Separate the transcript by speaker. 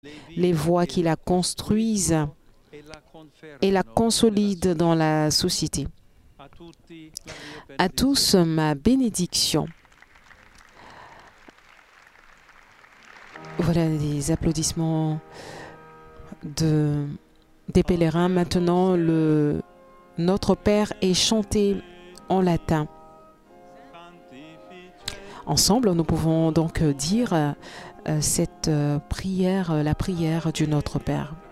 Speaker 1: les voies qui la construisent et la consolident dans la société. À tous, ma bénédiction. Voilà les applaudissements des pèlerins. Maintenant, Notre Père est chanté en latin. Ensemble, nous pouvons donc dire cette prière, la prière du Notre Père.